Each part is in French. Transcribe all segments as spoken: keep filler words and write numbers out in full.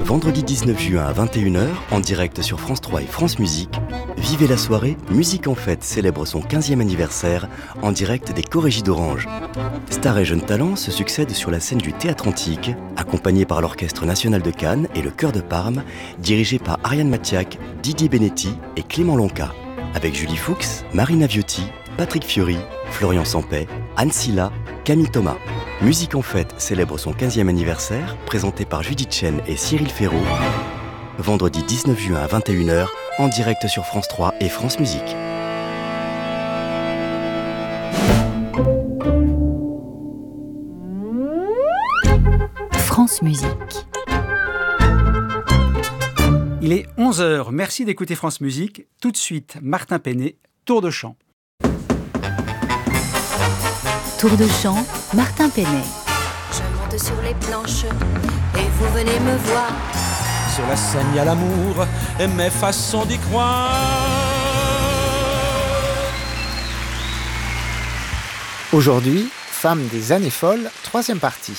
Vendredi dix-neuf juin à vingt et une heures, en direct sur France trois et France Musique, vivez la soirée Musique en Fête célèbre son quinzième anniversaire en direct des Corégies d'Orange. Stars et jeunes talents se succèdent sur la scène du Théâtre Antique, accompagnés par l'Orchestre National de Cannes et le Chœur de Parme, dirigé par Ariane Mathiak, Didier Benetti et Clément Lonca, avec Julie Fuchs, Marina Viotti, Patrick Fiori, Florian Sampey, Anne Silla, Camille Thomas. Musique en Fête célèbre son quinzième anniversaire, présenté par Judith Chen et Cyril Ferraud. Vendredi dix-neuf juin à vingt et une heures, en direct sur France trois et France Musique. France Musique. Il est onze heures, merci d'écouter France Musique. Tout de suite, Martin Penet, Tour de chant. Tour de chant, Martin Penet. Je monte sur les planches et vous venez me voir. Sur la scène, il y a l'amour et mes façons d'y croire. Aujourd'hui, Femme des années folles, troisième partie.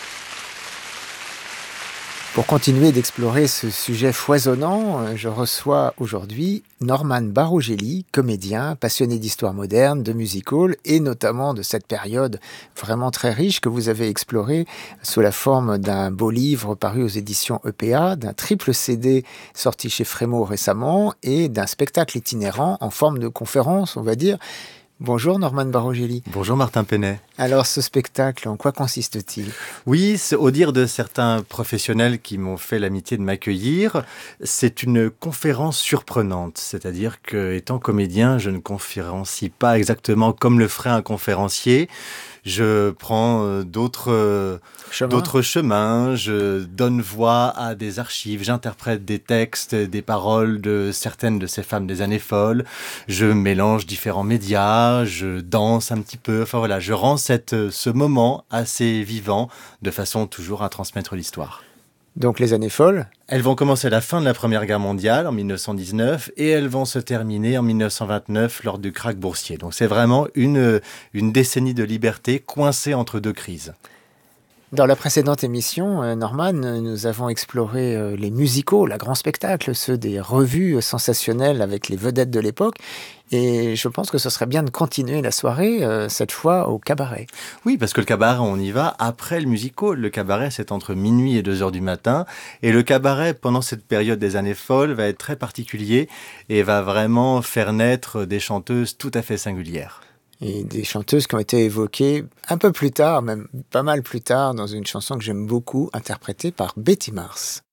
Pour continuer d'explorer ce sujet foisonnant, je reçois aujourd'hui Norman Barogeli, comédien, passionné d'histoire moderne, de music-hall et notamment de cette période vraiment très riche que vous avez explorée sous la forme d'un beau livre paru aux éditions E P A, d'un triple C D sorti chez Frémaux récemment et d'un spectacle itinérant en forme de conférence, on va dire. Bonjour Norman Barogeli. Bonjour Martin Penet. Alors ce spectacle, en quoi consiste-t-il ? Oui, au dire de certains professionnels qui m'ont fait l'amitié de m'accueillir, c'est une conférence surprenante. C'est-à-dire que, étant comédien, je ne conférencie pas exactement comme le ferait un conférencier. Je prends euh, d'autres, euh, Chemin. d'autres chemins, je donne voix à des archives, j'interprète des textes, des paroles de certaines de ces femmes des années folles, je mélange différents médias, je danse un petit peu, enfin voilà, je rends cette, ce moment assez vivant de façon toujours à transmettre l'histoire. Donc les années folles ? Elles vont commencer à la fin de la Première Guerre mondiale, en dix-neuf cent dix-neuf, et elles vont se terminer en dix-neuf cent vingt-neuf, lors du krach boursier. Donc c'est vraiment une, une décennie de liberté coincée entre deux crises. Dans la précédente émission, Norman, nous avons exploré les musicals, les grands spectacles, ceux des revues sensationnelles avec les vedettes de l'époque. Et je pense que ce serait bien de continuer la soirée, euh, cette fois au cabaret. Oui, parce que le cabaret, on y va après le musical. Le cabaret, c'est entre minuit et deux heures du matin. Et le cabaret, pendant cette période des années folles, va être très particulier et va vraiment faire naître des chanteuses tout à fait singulières. Et des chanteuses qui ont été évoquées un peu plus tard, même pas mal plus tard, dans une chanson que j'aime beaucoup, interprétée par Betty Mars.